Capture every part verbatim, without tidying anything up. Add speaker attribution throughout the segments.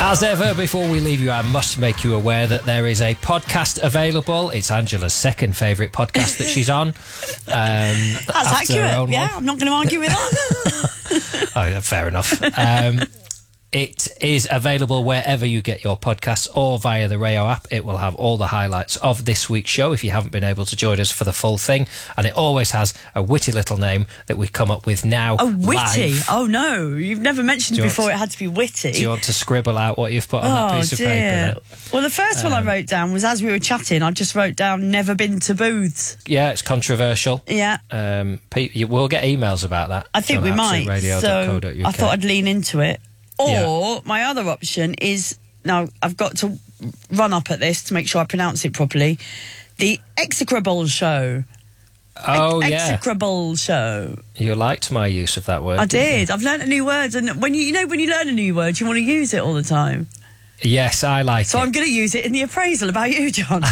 Speaker 1: As ever, before we leave you, I must make you aware that there is a podcast available. It's Angela's second favourite podcast that she's on. Um,
Speaker 2: That's accurate, yeah. One. I'm not going to argue with that.
Speaker 1: Oh, yeah, fair enough. Um, it is available wherever you get your podcasts or via the Rayo app. It will have all the highlights of this week's show if you haven't been able to join us for the full thing. And it always has a witty little name that we come up with now.
Speaker 2: A witty?
Speaker 1: Live.
Speaker 2: Oh, no. You've never mentioned before
Speaker 1: to,
Speaker 2: it had to be witty.
Speaker 1: Do you want to scribble out what you've put on
Speaker 2: oh,
Speaker 1: that piece
Speaker 2: dear.
Speaker 1: of paper? Then?
Speaker 2: Well, the first um, one I wrote down was as we were chatting, I just wrote down never been to booths.
Speaker 1: Yeah, it's controversial.
Speaker 2: Yeah.
Speaker 1: Um, you, we'll get emails about that.
Speaker 2: I think we might. So I thought I'd lean into it. Or yeah. my other option is, now I've got to run up at this to make sure I pronounce it properly, the Execrable Show.
Speaker 1: Oh,
Speaker 2: Ex-
Speaker 1: yeah.
Speaker 2: Execrable Show.
Speaker 1: You liked my use of that word.
Speaker 2: I did.
Speaker 1: You?
Speaker 2: I've learnt a new word. And when you, you know, when you learn a new word, you want to use it all the time.
Speaker 1: Yes, I like
Speaker 2: so
Speaker 1: it.
Speaker 2: So I'm going to use it in the appraisal about you, John.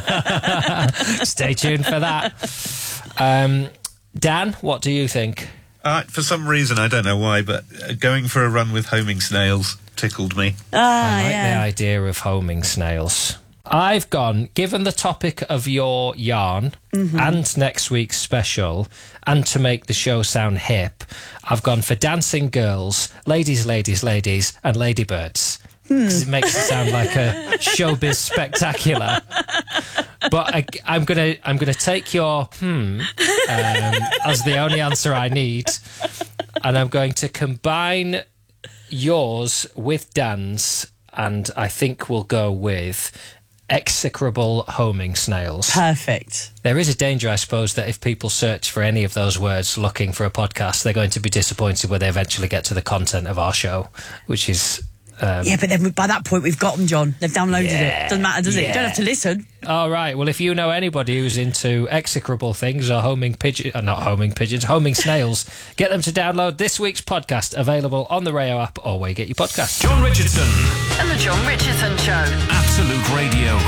Speaker 1: Stay tuned for that. Um, Dan, what do you think?
Speaker 3: Uh, for some reason, I don't know why, but uh, going for a run with homing snails tickled me.
Speaker 2: Ah,
Speaker 1: I like
Speaker 2: yeah.
Speaker 1: the idea of homing snails. I've gone, given the topic of your yarn mm-hmm. and next week's special, and to make the show sound hip, I've gone for dancing girls, ladies, ladies, ladies, and ladybirds. Because hmm. it makes it sound like a showbiz spectacular. But I, I'm gonna, I'm gonna take your hmm um, as the only answer I need, and I'm going to combine yours with Dan's, and I think we'll go with execrable homing snails.
Speaker 2: Perfect.
Speaker 1: There is a danger, I suppose, that if people search for any of those words looking for a podcast, they're going to be disappointed when they eventually get to the content of our show, which is. Um,
Speaker 2: yeah, but then by that point we've got them, John. They've downloaded
Speaker 1: yeah,
Speaker 2: it. Doesn't matter, does
Speaker 1: yeah.
Speaker 2: it? You don't have to listen.
Speaker 1: All right. Well, if you know anybody who's into execrable things or homing pigeons, uh, not homing pigeons, homing snails, get them to download this week's podcast, available on the Rayo app or where you get your podcasts.
Speaker 4: John Richardson
Speaker 5: and the John Richardson Show.
Speaker 4: Absolute Radio.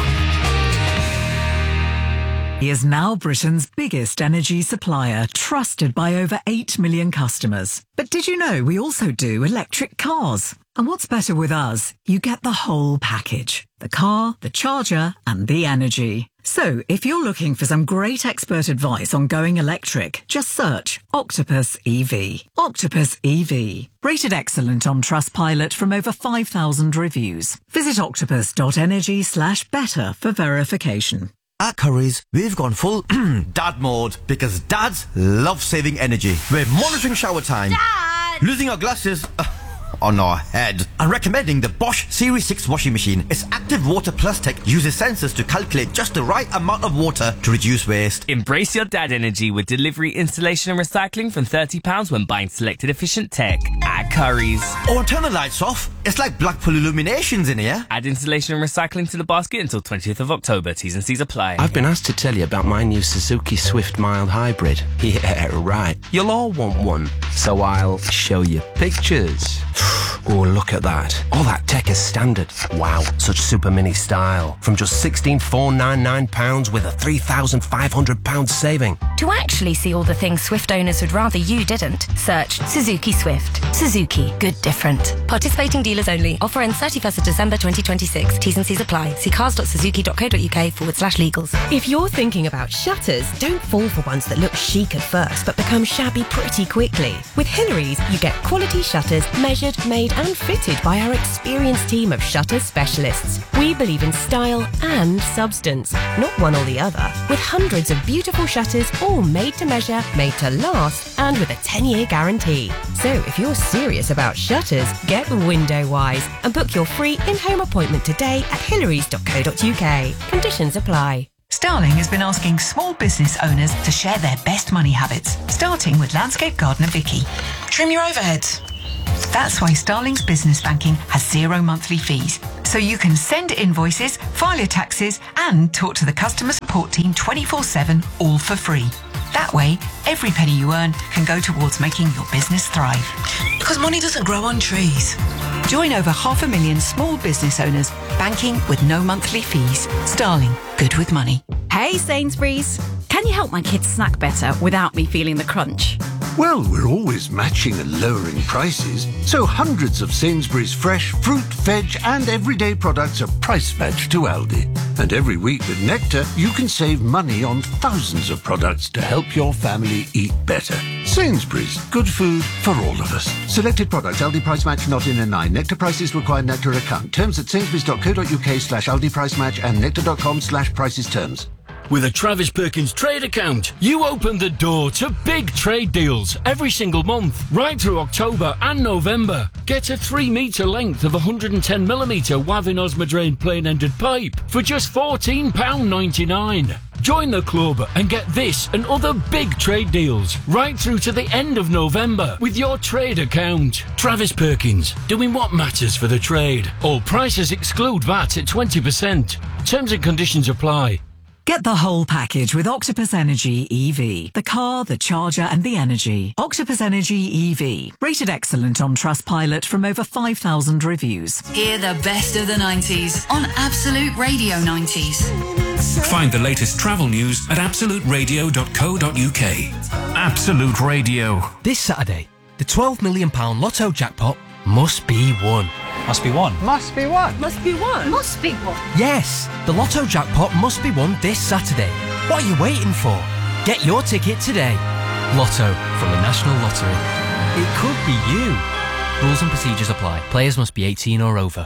Speaker 6: He is now Britain's biggest energy supplier, trusted by over eight million customers. But did you know we also do electric cars? And what's better with us? You get the whole package. The car, the charger, and the energy. So if you're looking for some great expert advice on going electric, just search Octopus E V. Octopus E V. Rated excellent on Trustpilot from over five thousand reviews. Visit octopus.energy slash better for verification.
Speaker 7: At Currys, we've gone full dad mode because dads love saving energy. We're monitoring shower time,
Speaker 5: Dad!
Speaker 7: losing our glasses uh, on our head, and recommending the Bosch Series six washing machine. Its active water plus tech uses sensors to calculate just the right amount of water to reduce waste.
Speaker 8: Embrace your dad energy with delivery, installation and recycling from thirty pounds when buying selected efficient tech at Currys.
Speaker 7: Or turn the lights off. It's like Blackpool Illuminations in here.
Speaker 8: Add installation and recycling to the basket until twentieth of October. T's and C's apply.
Speaker 9: I've been asked to tell you about my new Suzuki Swift Mild Hybrid. Yeah, right. You'll all want one. So I'll show you pictures. Oh, look at that. All that tech is standard. Wow, such super mini style. From just sixteen thousand four hundred ninety-nine pounds with a three thousand five hundred pounds saving.
Speaker 10: To actually see all the things Swift owners would rather you didn't, search Suzuki Swift. Suzuki, good different. Participating dealers only. Offer ends thirty-first of December twenty twenty-six. T's and C's apply. See cars.suzuki.co.uk forward slash legals.
Speaker 11: If you're thinking about shutters, don't fall for ones that look chic at first but become shabby pretty quickly. With Hillary's, you get quality shutters measured, made and fitted by our experienced team of shutter specialists. We believe in style and substance, not one or the other. With hundreds of beautiful shutters, all made to measure, made to last, and with a ten-year guarantee. So if you're serious about shutters, get Window Wise and book your free in-home appointment today at hillarys dot co dot uk. Conditions apply.
Speaker 12: Starling has been asking small business owners to share their best money habits, starting with landscape gardener Vicky.
Speaker 13: Trim your overheads.
Speaker 12: That's why Starling's business banking has zero monthly fees. So you can send invoices, file your taxes, and talk to the customer support team twenty-four seven, all for free. That way, every penny you earn can go towards making your business thrive.
Speaker 13: Because money doesn't grow on trees.
Speaker 12: Join over half a million small business owners, banking with no monthly fees. Starling, good with money.
Speaker 14: Hey Sainsbury's, can you help my kids snack better without me feeling the crunch?
Speaker 4: Well, we're always matching and lowering prices, so hundreds of Sainsbury's fresh fruit, veg and everyday products are price matched to Aldi. And every week with Nectar, you can save money on thousands of products to help your family eat better. Sainsbury's, good food for all of us. Selected products, Aldi price match not in a nine. Nectar prices require Nectar account. Terms at sainsbury's.co.uk slash Aldi price match and nectar.com slash prices terms.
Speaker 14: With a Travis Perkins trade account, you open the door to big trade deals every single month, right through October and November. Get a three metre length of one hundred ten millimetre Wavin Osmodrain plain-ended pipe for just fourteen pounds ninety-nine. Join the club and get this and other big trade deals right through to the end of November with your trade account. Travis Perkins, doing what matters for the trade. All prices exclude V A T at twenty percent. Terms and conditions apply.
Speaker 6: Get the whole package with Octopus Energy E V. The car, the charger and the energy. Octopus Energy E V. Rated excellent on Trustpilot from over five thousand reviews.
Speaker 15: Hear the best of the nineties on Absolute Radio nineties.
Speaker 16: Find the latest travel news at absolute radio dot co dot uk. Absolute Radio.
Speaker 17: This Saturday, the twelve million pounds Lotto jackpot must be won.
Speaker 18: Must be won.
Speaker 17: Must be won.
Speaker 19: Must be won. Must be won.
Speaker 17: Yes, the Lotto jackpot must be won this Saturday. What are you waiting for? Get your ticket today. Lotto from the National Lottery. It could be you. Rules and procedures apply. Players must be eighteen or over.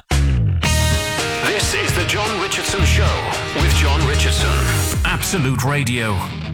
Speaker 16: This is the John Richardson Show with John Richardson. Absolute Radio.